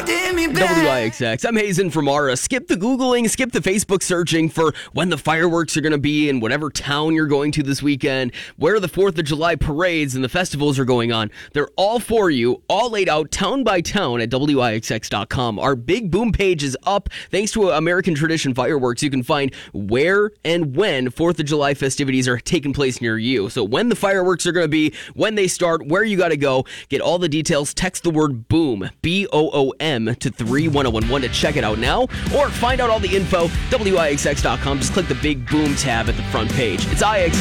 WIXX. I'm Hazen from Mara. Skip the Googling, skip the Facebook searching for when the fireworks are going to be in whatever town you're going to this weekend, where the 4th of July parades and the festivals are going on. They're all for you, all laid out town by town at WIXX.com. Our Big Boom page is up. Thanks to American Tradition Fireworks, you can find where and when 4th of July festivities are taking place near you. So when the fireworks are going to be, when they start, where you got to go, get all the details, text the word BOOM, BOOM, to 31011 to check it out now, or find out all the info, WIXX.com. Just click the Big Boom tab at the front page. It's IXX.